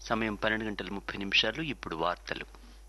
సమయం 12:30 ఇప్పుడు వార్తలు.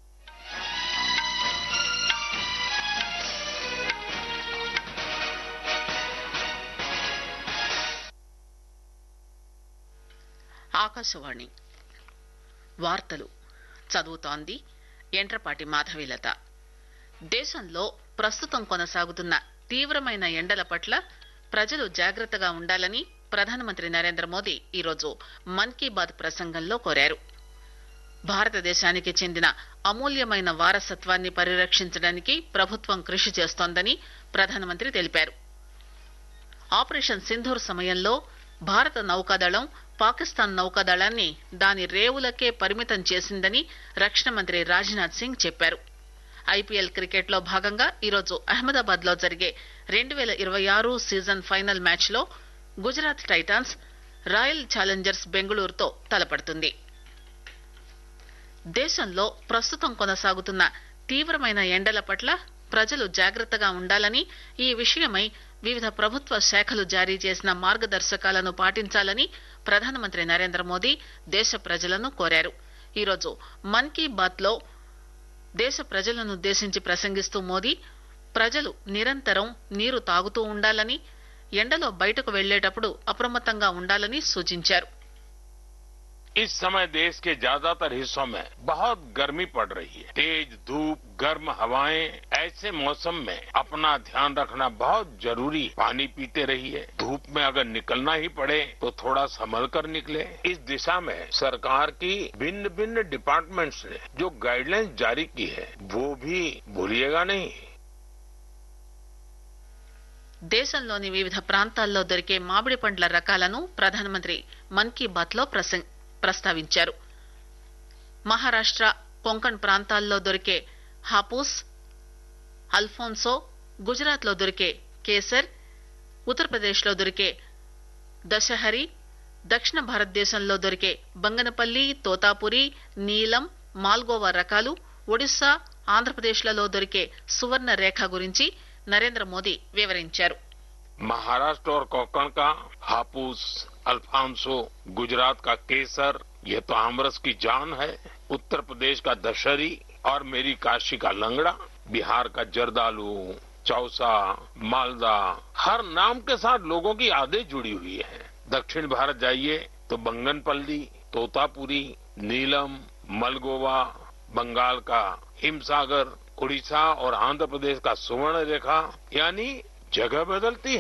ఆకాశవాణి వార్తలు చదువుతోంది ఎంట్రపాటి మాధవీలత. దేశంలో ప్రస్తుతం కొనసాగుతున్న తీవ్రమైన ఎండల పట్ల ప్రజలు జాగ్రత్తగా ఉండాలని ప్రధానమంత్రి నరేంద్ర మోదీ ఈరోజు మన్ కీ బాత్ ప్రసంగంలో కోరారు. భారతదేశానికి చెందిన అమూల్యమైన వారసత్వాన్ని పరిరక్షించడానికి ప్రభుత్వం కృషి చేస్తోందని ప్రధానమంత్రి తెలిపారు. ఆపరేషన్ సింధూర్ సమయంలో భారత నౌకాదళం పాకిస్తాన్ నౌకాదళాన్ని దాని రేవులకే పరిమితం చేసిందని రక్షణ మంత్రి రాజ్నాథ్ సింగ్ చెప్పారు. ఐపీఎల్ క్రికెట్ లో భాగంగా ఈరోజు అహ్మదాబాద్ లో జరిగే 2026 సీజన్ ఫైనల్ మ్యాచ్ లో గుజరాత్ టైటాన్స్ రాయల్ ఛాలెంజర్స్ బెంగళూరుతో తలపడుతుంది. దేశంలో ప్రస్తుతం కొనసాగుతున్న తీవ్రమైన ఎండల పట్ల ప్రజలు జాగ్రత్తగా ఉండాలని, ఈ విషయమై వివిధ ప్రభుత్వ శాఖలు జారీ చేసిన మార్గదర్శకాలను పాటించాలని ప్రధానమంత్రి నరేంద్ర మోదీ దేశ ప్రజలను కోరారు. ఈరోజు మన్ కీ బాత్ లో దేశ ప్రజలనుద్దేశించి ప్రసంగిస్తూ మోదీ ప్రజలు నిరంతరం నీరు తాగుతూ ఉండాలని, ఎండలో బయటకు వెళ్లేటప్పుడు అప్రమత్తంగా ఉండాలని సూచించారు. इस समय देश के ज्यादातर हिस्सों में बहुत गर्मी पड़ रही है. तेज धूप, गर्म हवाएं, ऐसे मौसम में अपना ध्यान रखना बहुत जरूरी. पानी पीते रहिए. धूप में अगर निकलना ही पड़े तो थोड़ा संभल कर निकले. इस दिशा में सरकार की भिन्न भिन्न डिपार्टमेंट्स ने जो गाइडलाइंस जारी की है वो भी भूलिएगा नहीं. దేశంలోని వివిధ ప్రాంతాల్లో దొరికే మామిడి పండ్ల రకాలను ప్రధానమంత్రి మన్ కీ బాత్ లో ప్రస్తావించారు. మహారాష్ట్ర, కొంకణ్ ప్రాంతాల్లో దొరికే హాపూస్, అల్ఫోన్సో, గుజరాత్ లో దొరికే కేసర్, ఉత్తరప్రదేశ్ లో దొరికే దశహరి, దక్షిణ భారతదేశంలో దొరికే బంగనపల్లి, తోతాపురి, నీలం, మాల్గోవా రకాలు, ఒడిశా, ఆంధ్రప్రదేశ్ లలో దొరికే సువర్ణ రేఖ గురించి నరేంద్ర మోదీ వివరించారు. महाराष्ट्र और कोंकण का हापूस, अल्फांसो, गुजरात का केसर, ये तो आमरस की जान है. उत्तर प्रदेश का दशहरी और मेरी काशी का लंगड़ा, बिहार का जर्दालू, चौसा, मालदा, हर नाम के साथ लोगों की यादें जुड़ी हुई है. दक्षिण भारत जाइए तो बंगनपल्ली, तोतापुरी, नीलम, मलगोवा, बंगाल का हिमसागर, उड़ीसा और आंध्र प्रदेश का सुवर्ण रेखा, यानी जगह बदलती है